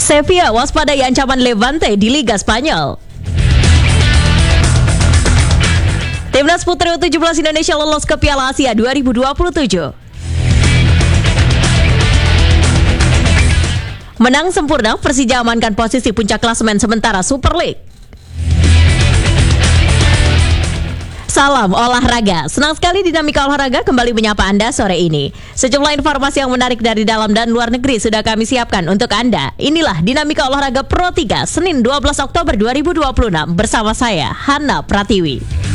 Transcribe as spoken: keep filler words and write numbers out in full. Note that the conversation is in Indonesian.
Sevilla waspadai ancaman Levante di Liga Spanyol. Timnas Putri U tujuh belas Indonesia lolos ke Piala Asia dua ribu dua puluh tujuh. Menang sempurna, Persija amankan posisi puncak klasemen sementara Super League. Salam olahraga, senang sekali Dinamika Olahraga kembali menyapa Anda sore ini. Sejumlah informasi yang menarik dari dalam dan luar negeri sudah kami siapkan untuk Anda. Inilah Dinamika Olahraga Pro tiga, Senin dua belas Oktober dua ribu dua puluh enam bersama saya, Hana Pratiwi.